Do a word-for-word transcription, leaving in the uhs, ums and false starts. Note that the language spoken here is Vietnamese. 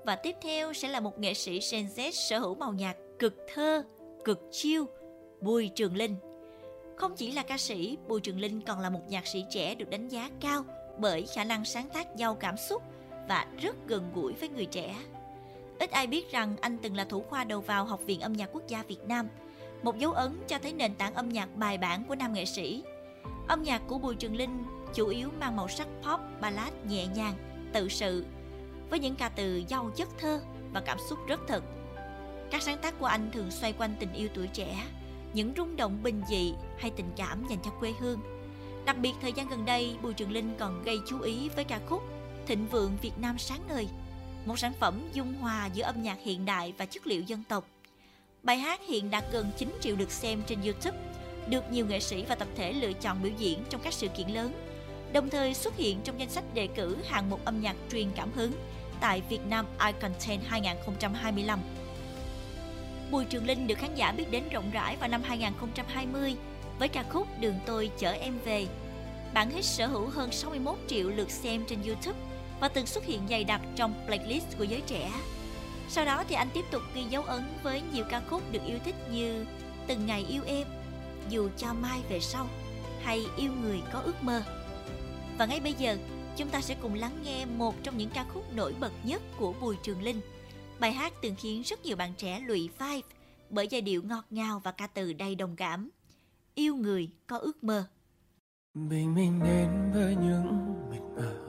Và tiếp theo sẽ là một nghệ sĩ Gen Z sở hữu màu nhạc cực thơ, cực chill, Bùi Trường Linh. Không chỉ là ca sĩ, Bùi Trường Linh còn là một nhạc sĩ trẻ được đánh giá cao bởi khả năng sáng tác giàu cảm xúc và rất gần gũi với người trẻ. Ít ai biết rằng anh từng là thủ khoa đầu vào Học viện Âm nhạc Quốc gia Việt Nam, một dấu ấn cho thấy nền tảng âm nhạc bài bản của nam nghệ sĩ. Âm nhạc của Bùi Trường Linh chủ yếu mang màu sắc pop, ballad nhẹ nhàng, tự sự, với những ca từ giàu chất thơ và cảm xúc rất thật. Các sáng tác của anh thường xoay quanh tình yêu tuổi trẻ, những rung động bình dị hay tình cảm dành cho quê hương. Đặc biệt thời gian gần đây, Bùi Trường Linh còn gây chú ý với ca khúc Thịnh vượng Việt Nam sáng ngời, một sản phẩm dung hòa giữa âm nhạc hiện đại và chất liệu dân tộc. Bài hát hiện đạt gần chín triệu lượt xem trên YouTube, được nhiều nghệ sĩ và tập thể lựa chọn biểu diễn trong các sự kiện lớn, đồng thời xuất hiện trong danh sách đề cử hạng mục âm nhạc truyền cảm hứng tại Việt Nam iContent hai không hai lăm. Bùi Trường Linh được khán giả biết đến rộng rãi vào năm hai không hai không với ca khúc Đường tôi chở em về. Bản hit sở hữu hơn sáu mươi mốt triệu lượt xem trên YouTube và từng xuất hiện dày đặc trong playlist của giới trẻ. Sau đó thì anh tiếp tục ghi dấu ấn với nhiều ca khúc được yêu thích như Từng ngày yêu em, Dù cho mai về sau hay Yêu người có ước mơ. Và ngay bây giờ, chúng ta sẽ cùng lắng nghe một trong những ca khúc nổi bật nhất của Bùi Trường Linh. Bài hát từng khiến rất nhiều bạn trẻ lụy vibe bởi giai điệu ngọt ngào và ca từ đầy đồng cảm. Yêu người có ước mơ. Bình minh đến với những mịt mờ,